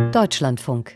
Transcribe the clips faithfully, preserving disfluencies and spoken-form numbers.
Deutschlandfunk.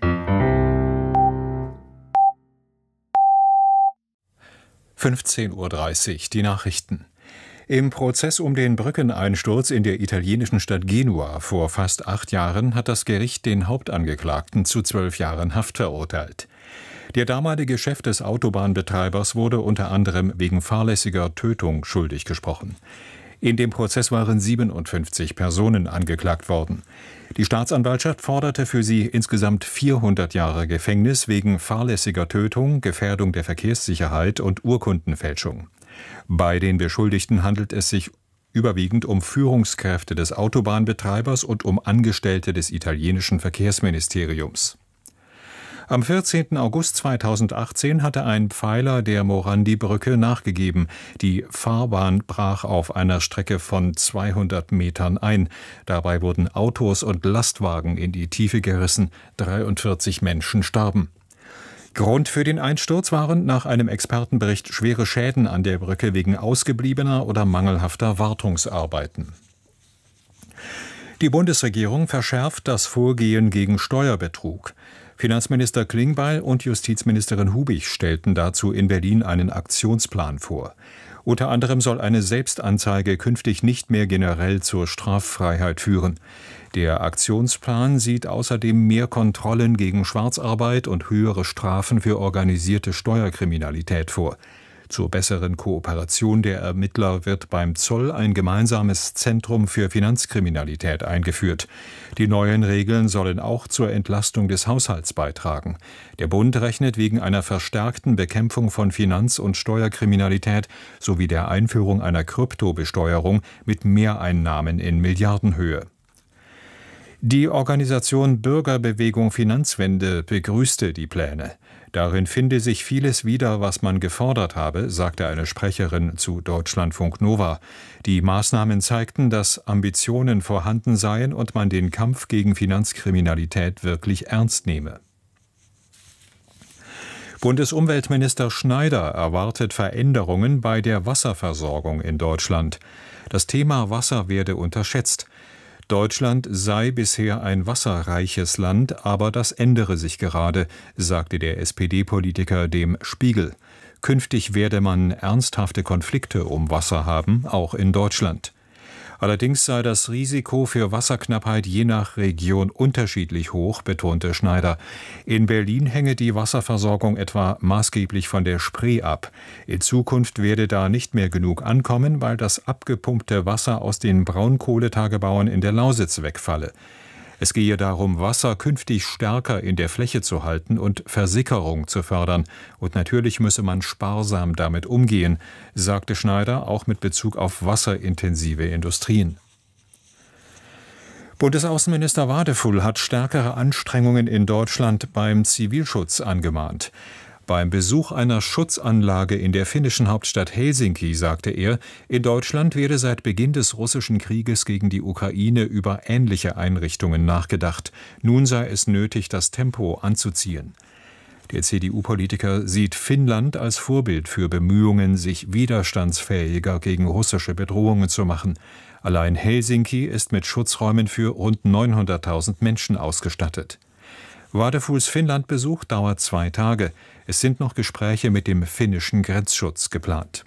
fünfzehn Uhr dreißig, die Nachrichten. Im Prozess um den Brückeneinsturz in der italienischen Stadt Genua vor fast acht Jahren hat das Gericht den Hauptangeklagten zu zwölf Jahren Haft verurteilt. Der damalige Chef des Autobahnbetreibers wurde unter anderem wegen fahrlässiger Tötung schuldig gesprochen. In dem Prozess waren siebenundfünfzig Personen angeklagt worden. Die Staatsanwaltschaft forderte für sie insgesamt vierhundert Jahre Gefängnis wegen fahrlässiger Tötung, Gefährdung der Verkehrssicherheit und Urkundenfälschung. Bei den Beschuldigten handelt es sich überwiegend um Führungskräfte des Autobahnbetreibers und um Angestellte des italienischen Verkehrsministeriums. Am vierzehnten August zweitausendachtzehn hatte ein Pfeiler der Morandi-Brücke nachgegeben. Die Fahrbahn brach auf einer Strecke von zweihundert Metern ein. Dabei wurden Autos und Lastwagen in die Tiefe gerissen. dreiundvierzig Menschen starben. Grund für den Einsturz waren nach einem Expertenbericht schwere Schäden an der Brücke wegen ausgebliebener oder mangelhafter Wartungsarbeiten. Die Bundesregierung verschärft das Vorgehen gegen Steuerbetrug. Finanzminister Klingbeil und Justizministerin Hubig stellten dazu in Berlin einen Aktionsplan vor. Unter anderem soll eine Selbstanzeige künftig nicht mehr generell zur Straffreiheit führen. Der Aktionsplan sieht außerdem mehr Kontrollen gegen Schwarzarbeit und höhere Strafen für organisierte Steuerkriminalität vor. Zur besseren Kooperation der Ermittler wird beim Zoll ein gemeinsames Zentrum für Finanzkriminalität eingeführt. Die neuen Regeln sollen auch zur Entlastung des Haushalts beitragen. Der Bund rechnet wegen einer verstärkten Bekämpfung von Finanz- und Steuerkriminalität sowie der Einführung einer Kryptobesteuerung mit Mehreinnahmen in Milliardenhöhe. Die Organisation Bürgerbewegung Finanzwende begrüßte die Pläne. Darin finde sich vieles wieder, was man gefordert habe, sagte eine Sprecherin zu Deutschlandfunk Nova. Die Maßnahmen zeigten, dass Ambitionen vorhanden seien und man den Kampf gegen Finanzkriminalität wirklich ernst nehme. Bundesumweltminister Schneider erwartet Veränderungen bei der Wasserversorgung in Deutschland. Das Thema Wasser werde unterschätzt. Deutschland sei bisher ein wasserreiches Land, aber das ändere sich gerade, sagte der S P D-Politiker dem Spiegel. Künftig werde man ernsthafte Konflikte um Wasser haben, auch in Deutschland. Allerdings sei das Risiko für Wasserknappheit je nach Region unterschiedlich hoch, betonte Schneider. In Berlin hänge die Wasserversorgung etwa maßgeblich von der Spree ab. In Zukunft werde da nicht mehr genug ankommen, weil das abgepumpte Wasser aus den Braunkohletagebauen in der Lausitz wegfalle. Es gehe darum, Wasser künftig stärker in der Fläche zu halten und Versickerung zu fördern. Und natürlich müsse man sparsam damit umgehen, sagte Schneider, auch mit Bezug auf wasserintensive Industrien. Bundesaußenminister Wadefull hat stärkere Anstrengungen in Deutschland beim Zivilschutz angemahnt. Beim Besuch einer Schutzanlage in der finnischen Hauptstadt Helsinki sagte er, in Deutschland werde seit Beginn des russischen Krieges gegen die Ukraine über ähnliche Einrichtungen nachgedacht. Nun sei es nötig, das Tempo anzuziehen. Der C D U-Politiker sieht Finnland als Vorbild für Bemühungen, sich widerstandsfähiger gegen russische Bedrohungen zu machen. Allein Helsinki ist mit Schutzräumen für rund neunhunderttausend Menschen ausgestattet. Wadefulls Finnlandbesuch dauert zwei Tage. Es sind noch Gespräche mit dem finnischen Grenzschutz geplant.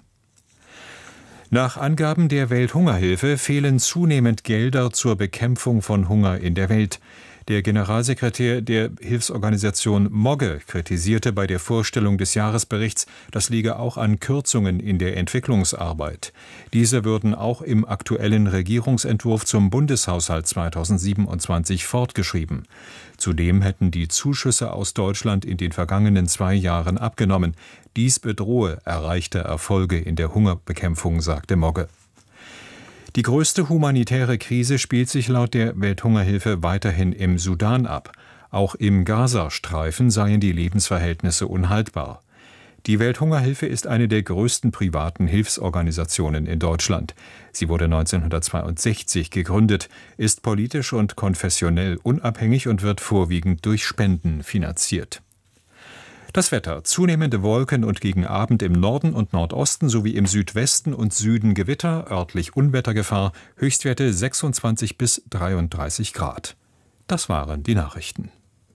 Nach Angaben der Welthungerhilfe fehlen zunehmend Gelder zur Bekämpfung von Hunger in der Welt. Der Generalsekretär der Hilfsorganisation Mogge kritisierte bei der Vorstellung des Jahresberichts, das liege auch an Kürzungen in der Entwicklungsarbeit. Diese würden auch im aktuellen Regierungsentwurf zum Bundeshaushalt zweitausendsiebenundzwanzig fortgeschrieben. Zudem hätten die Zuschüsse aus Deutschland in den vergangenen zwei Jahren abgenommen. Dies bedrohe erreichte Erfolge in der Hungerbekämpfung, sagte Mogge. Die größte humanitäre Krise spielt sich laut der Welthungerhilfe weiterhin im Sudan ab. Auch im Gazastreifen seien die Lebensverhältnisse unhaltbar. Die Welthungerhilfe ist eine der größten privaten Hilfsorganisationen in Deutschland. Sie wurde neunzehnhundertzweiundsechzig gegründet, ist politisch und konfessionell unabhängig und wird vorwiegend durch Spenden finanziert. Das Wetter: zunehmende Wolken und gegen Abend im Norden und Nordosten sowie im Südwesten und Süden Gewitter, örtlich Unwettergefahr, Höchstwerte sechsundzwanzig bis dreiunddreißig Grad. Das waren die Nachrichten.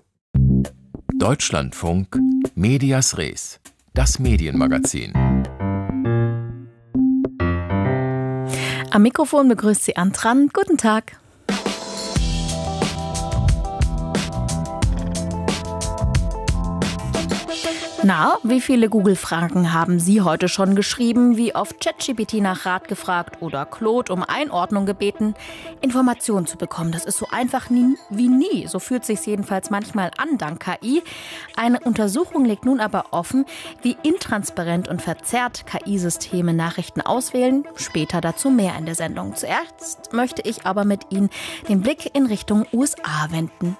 Deutschlandfunk Medias Res, das Medienmagazin. Am Mikrofon begrüßt Sie Antran. Guten Tag. Na, wie viele Google-Fragen haben Sie heute schon geschrieben? Wie oft ChatGPT nach Rat gefragt oder Claude um Einordnung gebeten? Informationen zu bekommen, das ist so einfach nie, wie nie. So fühlt sich's jedenfalls manchmal an, dank K I. Eine Untersuchung legt nun aber offen, wie intransparent und verzerrt K I-Systeme Nachrichten auswählen. Später dazu mehr in der Sendung. Zuerst möchte ich aber mit Ihnen den Blick in Richtung U S A wenden.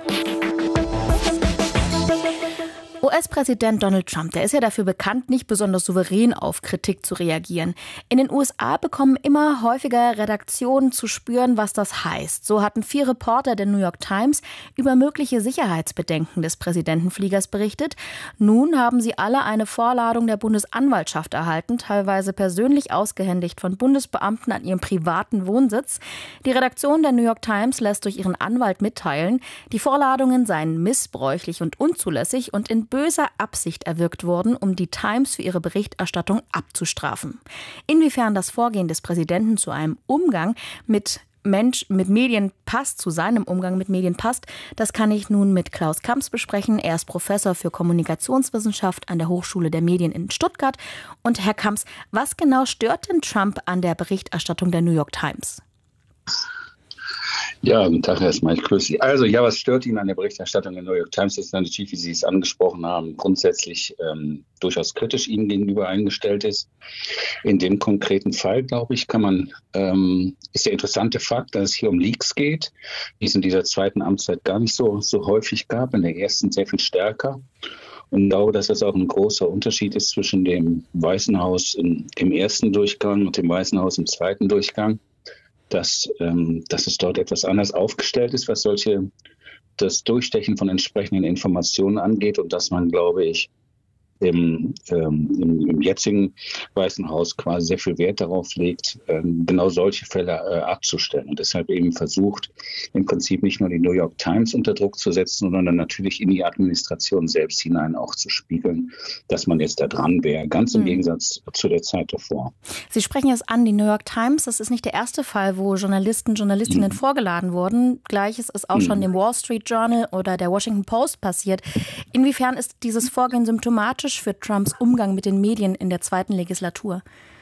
U S-Präsident Donald Trump, der ist ja dafür bekannt, nicht besonders souverän auf Kritik zu reagieren. In den U S A bekommen immer häufiger Redaktionen zu spüren, was das heißt. So hatten vier Reporter der New York Times über mögliche Sicherheitsbedenken des Präsidentenfliegers berichtet. Nun haben sie alle eine Vorladung der Bundesanwaltschaft erhalten, teilweise persönlich ausgehändigt von Bundesbeamten an ihrem privaten Wohnsitz. Die Redaktion der New York Times lässt durch ihren Anwalt mitteilen, die Vorladungen seien missbräuchlich und unzulässig und in böser Absicht erwirkt worden, um die Times für ihre Berichterstattung abzustrafen. Inwiefern das Vorgehen des Präsidenten zu einem Umgang mit Mensch mit Medien passt, zu seinem Umgang mit Medien passt, das kann ich nun mit Klaus Kamps besprechen. Er ist Professor für Kommunikationswissenschaft an der Hochschule der Medien in Stuttgart. Und Herr Kamps, was genau stört denn Trump an der Berichterstattung der New York Times? Ja, guten Tag erstmal, ich grüße Sie. Also ja, was stört Ihnen an der Berichterstattung der New York Times? Das ist natürlich, wie Sie es angesprochen haben, grundsätzlich ähm, durchaus kritisch Ihnen gegenüber eingestellt ist. In dem konkreten Fall, glaube ich, kann man, ähm, ist der interessante Fakt, dass es hier um Leaks geht, die es in dieser zweiten Amtszeit gar nicht so, so häufig gab, in der ersten sehr viel stärker. Und ich glaube, dass das auch ein großer Unterschied ist zwischen dem Weißen Haus im, im ersten Durchgang und dem Weißen Haus im zweiten Durchgang. Dass, ähm, dass es dort etwas anders aufgestellt ist, was solche das Durchstechen von entsprechenden Informationen angeht und dass man, glaube ich, im, ähm, im, im jetzigen Weißen Haus quasi sehr viel Wert darauf legt, ähm, genau solche Fälle äh, abzustellen und deshalb eben versucht, im Prinzip nicht nur die New York Times unter Druck zu setzen, sondern dann natürlich in die Administration selbst hinein auch zu spiegeln, dass man jetzt da dran wäre, ganz im mhm. Gegensatz zu der Zeit davor. Sie sprechen es an, die New York Times, das ist nicht der erste Fall, wo Journalisten, Journalistinnen mhm. vorgeladen wurden. Gleiches ist auch mhm. schon dem Wall Street Journal oder der Washington Post passiert. Inwiefern ist dieses Vorgehen symptomatisch für Trumps Umgang mit den Medien in der zweiten Legislatur?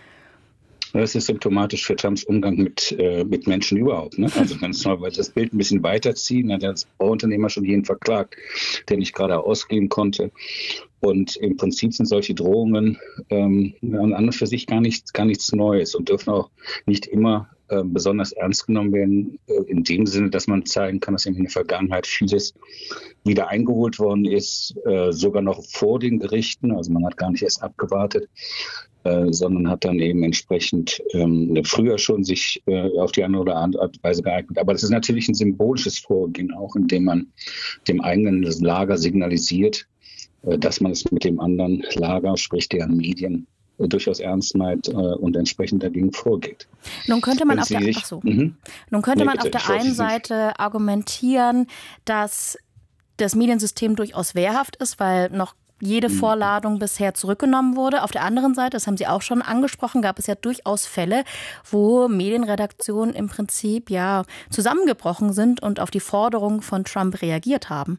Das ist symptomatisch für Trumps Umgang mit, äh, mit Menschen überhaupt. Ne? Also ganz normal, weil das Bild ein bisschen weiterziehen, hat er als Bauunternehmer schon jeden verklagt, der nicht gerade ausgehen konnte. Und im Prinzip sind solche Drohungen ähm, an und für sich gar nichts, gar nichts Neues und dürfen auch nicht immer äh, besonders ernst genommen werden, äh, in dem Sinne, dass man zeigen kann, dass in der Vergangenheit vieles wieder eingeholt worden ist, äh, sogar noch vor den Gerichten. Also man hat gar nicht erst abgewartet, äh, sondern hat dann eben entsprechend ähm, früher schon sich äh, auf die eine oder andere Art und Weise geeignet. Aber das ist natürlich ein symbolisches Vorgehen, auch indem man dem eigenen Lager signalisiert, dass man es mit dem anderen Lager, sprich deren Medien, durchaus ernst meint äh, und entsprechend dagegen vorgeht. Nun könnte man, auf der, sich, ach so. mhm. Nun könnte nee, man bitte, auf der einen Seite argumentieren, dass das Mediensystem durchaus wehrhaft ist, weil noch jede mhm. Vorladung bisher zurückgenommen wurde. Auf der anderen Seite, das haben Sie auch schon angesprochen, gab es ja durchaus Fälle, wo Medienredaktionen im Prinzip ja zusammengebrochen sind und auf die Forderung von Trump reagiert haben.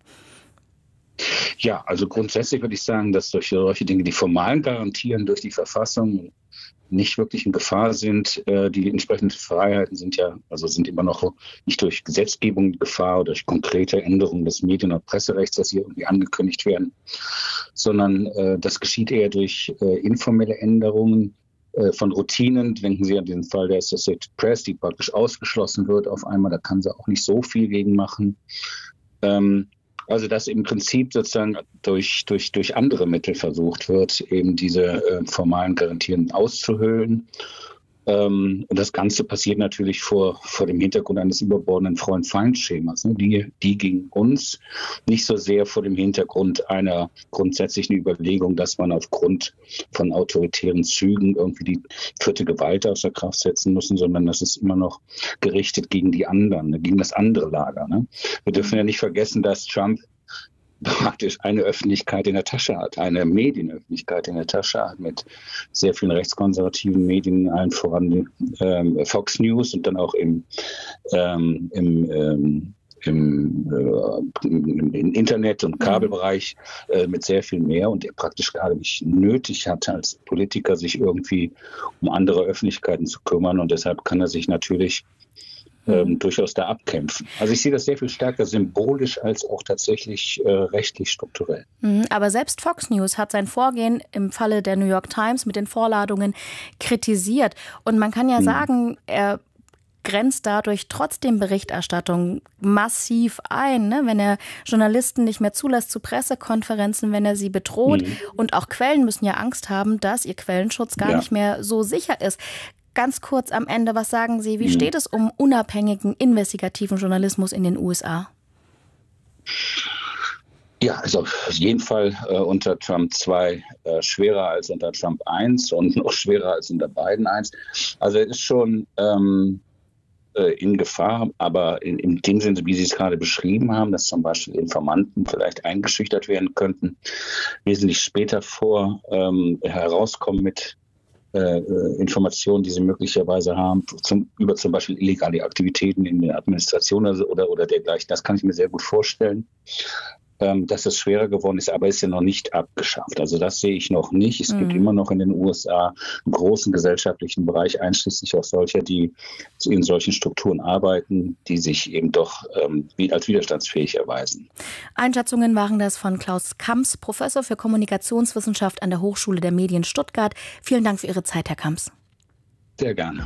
Ja, also grundsätzlich würde ich sagen, dass durch solche Dinge, die formalen Garantien durch die Verfassung nicht wirklich in Gefahr sind. Äh, die entsprechenden Freiheiten sind ja, also sind immer noch nicht durch Gesetzgebung in Gefahr oder durch konkrete Änderungen des Medien- und Presserechts, dass sie irgendwie angekündigt werden, sondern äh, das geschieht eher durch äh, informelle Änderungen äh, von Routinen. Denken Sie an den Fall der Associated Press, die praktisch ausgeschlossen wird auf einmal. Da kann sie auch nicht so viel gegen machen. Ähm, Also dass im Prinzip sozusagen durch, durch, durch andere Mittel versucht wird, eben diese äh, formalen Garantien auszuhöhlen. Ähm, und das Ganze passiert natürlich vor, vor dem Hintergrund eines überbordenden Freund-Feind-Schemas. Ne? Die, die gegen uns, nicht so sehr vor dem Hintergrund einer grundsätzlichen Überlegung, dass man aufgrund von autoritären Zügen irgendwie die vierte Gewalt außer Kraft setzen müssen, sondern das ist immer noch gerichtet gegen die anderen, ne? Gegen das andere Lager. Ne? Wir dürfen ja nicht vergessen, dass Trump praktisch eine Öffentlichkeit in der Tasche hat, eine Medienöffentlichkeit in der Tasche hat mit sehr vielen rechtskonservativen Medien, allen voran ähm, Fox News und dann auch im, ähm, im ähm, Im, äh, im, im Internet- und Kabelbereich äh, mit sehr viel mehr und er praktisch gerade nicht nötig hat, als Politiker sich irgendwie um andere Öffentlichkeiten zu kümmern und deshalb kann er sich natürlich ähm, durchaus da abkämpfen. Also ich sehe das sehr viel stärker symbolisch als auch tatsächlich äh, rechtlich strukturell. Aber selbst Fox News hat sein Vorgehen im Falle der New York Times mit den Vorladungen kritisiert und man kann ja mhm. sagen, er grenzt dadurch trotzdem Berichterstattung massiv ein, ne? Wenn er Journalisten nicht mehr zulässt zu Pressekonferenzen, wenn er sie bedroht. Mhm. Und auch Quellen müssen ja Angst haben, dass ihr Quellenschutz gar ja. nicht mehr so sicher ist. Ganz kurz am Ende, was sagen Sie, wie mhm. steht es um unabhängigen, investigativen Journalismus in den U S A? Ja, also auf jeden Fall äh, unter Trump zwei äh, schwerer als unter Trump eins und noch schwerer als unter Biden eins. Also es ist schon ähm, in Gefahr, aber in, in dem Sinne, wie Sie es gerade beschrieben haben, dass zum Beispiel Informanten vielleicht eingeschüchtert werden könnten, wesentlich später vor ähm, herauskommen mit äh, Informationen, die sie möglicherweise haben, zum, über zum Beispiel illegale Aktivitäten in der Administration oder, oder, oder dergleichen. Das kann ich mir sehr gut vorstellen, ähm, dass es schwerer geworden ist, aber ist ja noch nicht abgeschafft. Also das sehe ich noch nicht. Es mhm. gibt immer noch in den U S A einen großen gesellschaftlichen Bereich, einschließlich auch solcher, die in solchen Strukturen arbeiten, die sich eben doch ähm, als widerstandsfähig erweisen. Einschätzungen waren das von Klaus Kamps, Professor für Kommunikationswissenschaft an der Hochschule der Medien Stuttgart. Vielen Dank für Ihre Zeit, Herr Kamps. Sehr gerne.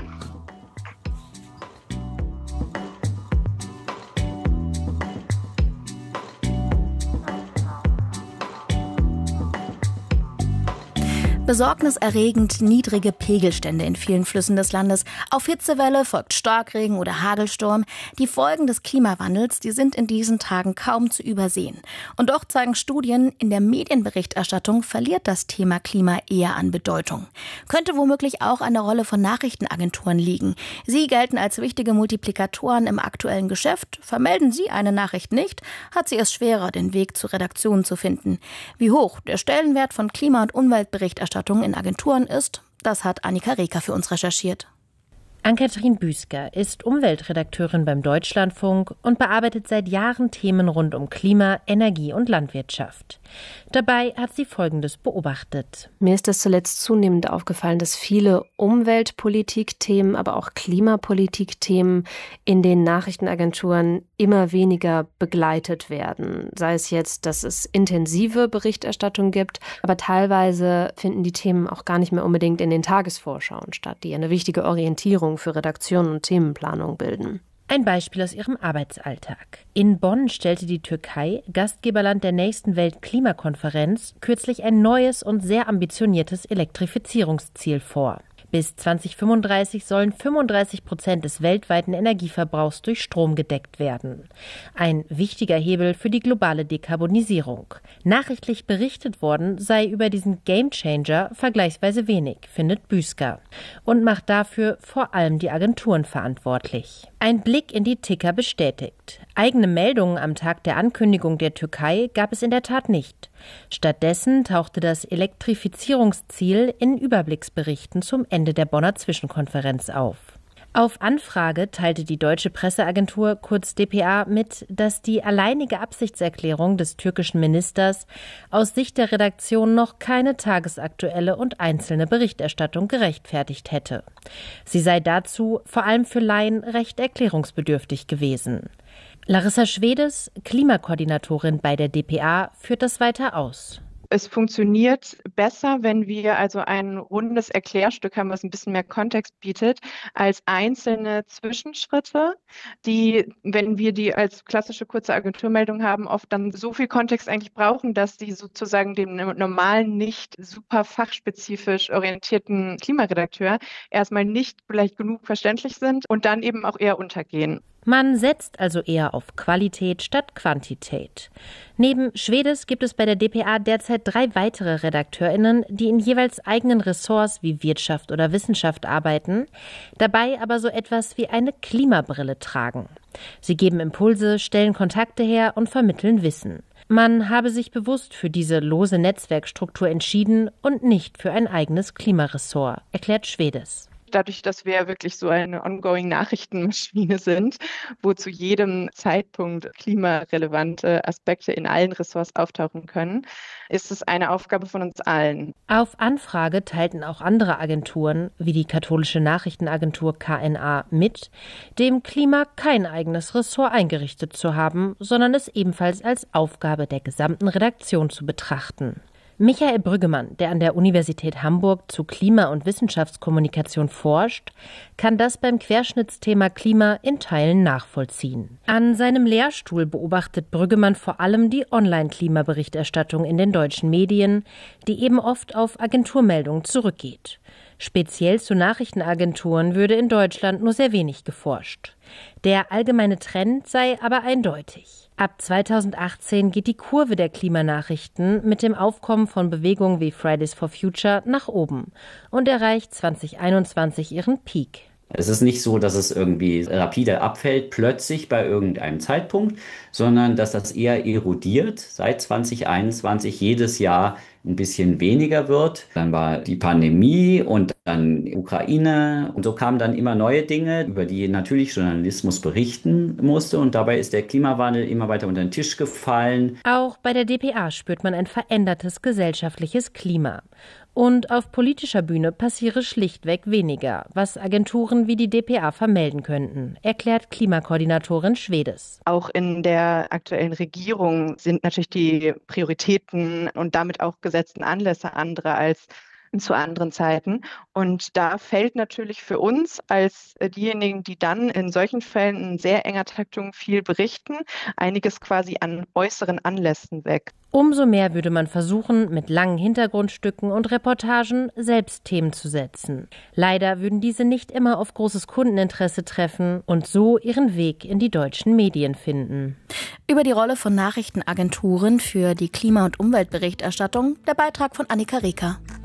Besorgniserregend niedrige Pegelstände in vielen Flüssen des Landes. Auf Hitzewelle folgt Starkregen oder Hagelsturm. Die Folgen des Klimawandels, die sind in diesen Tagen kaum zu übersehen. Und doch zeigen Studien, in der Medienberichterstattung verliert das Thema Klima eher an Bedeutung. Könnte womöglich auch an der Rolle von Nachrichtenagenturen liegen. Sie gelten als wichtige Multiplikatoren im aktuellen Geschäft. Vermelden Sie eine Nachricht nicht, hat sie es schwerer, den Weg zur Redaktion zu finden. Wie hoch der Stellenwert von Klima- und Umweltberichterstattung in Agenturen ist, das hat Annika Reker für uns recherchiert. Ann-Kathrin Büsker ist Umweltredakteurin beim Deutschlandfunk und bearbeitet seit Jahren Themen rund um Klima, Energie und Landwirtschaft. Dabei hat sie Folgendes beobachtet. Mir ist es zuletzt zunehmend aufgefallen, dass viele Umweltpolitikthemen, aber auch Klimapolitikthemen in den Nachrichtenagenturen immer weniger begleitet werden. Sei es jetzt, dass es intensive Berichterstattung gibt, aber teilweise finden die Themen auch gar nicht mehr unbedingt in den Tagesvorschauen statt, die eine wichtige Orientierung für Redaktion und Themenplanung bilden. Ein Beispiel aus ihrem Arbeitsalltag. In Bonn stellte die Türkei, Gastgeberland der nächsten Weltklimakonferenz, kürzlich ein neues und sehr ambitioniertes Elektrifizierungsziel vor. Bis zwanzig fünfunddreißig sollen fünfunddreißig Prozent des weltweiten Energieverbrauchs durch Strom gedeckt werden. Ein wichtiger Hebel für die globale Dekarbonisierung. Nachrichtlich berichtet worden sei über diesen Gamechanger vergleichsweise wenig, findet Büsker. Und macht dafür vor allem die Agenturen verantwortlich. Ein Blick in die Ticker bestätigt. Eigene Meldungen am Tag der Ankündigung der Türkei gab es in der Tat nicht. Stattdessen tauchte das Elektrifizierungsziel in Überblicksberichten zum Ende der Bonner Zwischenkonferenz auf. Auf Anfrage teilte die deutsche Presseagentur, kurz D P A, mit, dass die alleinige Absichtserklärung des türkischen Ministers aus Sicht der Redaktion noch keine tagesaktuelle und einzelne Berichterstattung gerechtfertigt hätte. Sie sei dazu, vor allem für Laien, recht erklärungsbedürftig gewesen. Larissa Schwedes, Klimakoordinatorin bei der D P A, führt das weiter aus. Es funktioniert besser, wenn wir also ein rundes Erklärstück haben, was ein bisschen mehr Kontext bietet, als einzelne Zwischenschritte, die, wenn wir die als klassische kurze Agenturmeldung haben, oft dann so viel Kontext eigentlich brauchen, dass die sozusagen dem normalen, nicht super fachspezifisch orientierten Klimaredakteur erstmal nicht vielleicht genug verständlich sind und dann eben auch eher untergehen. Man setzt also eher auf Qualität statt Quantität. Neben Schwedes gibt es bei der D P A derzeit drei weitere RedakteurInnen, die in jeweils eigenen Ressorts wie Wirtschaft oder Wissenschaft arbeiten, dabei aber so etwas wie eine Klimabrille tragen. Sie geben Impulse, stellen Kontakte her und vermitteln Wissen. Man habe sich bewusst für diese lose Netzwerkstruktur entschieden und nicht für ein eigenes Klimaressort, erklärt Schwedes. Dadurch, dass wir wirklich so eine ongoing Nachrichtenmaschine sind, wo zu jedem Zeitpunkt klimarelevante Aspekte in allen Ressorts auftauchen können, ist es eine Aufgabe von uns allen. Auf Anfrage teilten auch andere Agenturen, wie die katholische Nachrichtenagentur K N A, mit, dem Klima kein eigenes Ressort eingerichtet zu haben, sondern es ebenfalls als Aufgabe der gesamten Redaktion zu betrachten. Michael Brüggemann, der an der Universität Hamburg zu Klima- und Wissenschaftskommunikation forscht, kann das beim Querschnittsthema Klima in Teilen nachvollziehen. An seinem Lehrstuhl beobachtet Brüggemann vor allem die Online-Klimaberichterstattung in den deutschen Medien, die eben oft auf Agenturmeldungen zurückgeht. Speziell zu Nachrichtenagenturen würde in Deutschland nur sehr wenig geforscht. Der allgemeine Trend sei aber eindeutig. Ab zweitausendachtzehn geht die Kurve der Klimanachrichten mit dem Aufkommen von Bewegungen wie Fridays for Future nach oben und erreicht zweitausendeinundzwanzig ihren Peak. Es ist nicht so, dass es irgendwie rapide abfällt, plötzlich bei irgendeinem Zeitpunkt, sondern dass das eher erodiert, seit zweitausendeinundzwanzig jedes Jahr ein bisschen weniger wird. Dann war die Pandemie und dann Ukraine und so kamen dann immer neue Dinge, über die natürlich Journalismus berichten musste und dabei ist der Klimawandel immer weiter unter den Tisch gefallen. Auch bei der D P A spürt man ein verändertes gesellschaftliches Klima. Und auf politischer Bühne passiere schlichtweg weniger, was Agenturen wie die D P A vermelden könnten, erklärt Klimakoordinatorin Schwedes. Auch in der aktuellen Regierung sind natürlich die Prioritäten und damit auch gesetzten Anlässe andere als zu anderen Zeiten. Und da fällt natürlich für uns als diejenigen, die dann in solchen Fällen in sehr enger Taktung viel berichten, einiges quasi an äußeren Anlässen weg. Umso mehr würde man versuchen, mit langen Hintergrundstücken und Reportagen selbst Themen zu setzen. Leider würden diese nicht immer auf großes Kundeninteresse treffen und so ihren Weg in die deutschen Medien finden. Über die Rolle von Nachrichtenagenturen für die Klima- und Umweltberichterstattung der Beitrag von Annika Reker.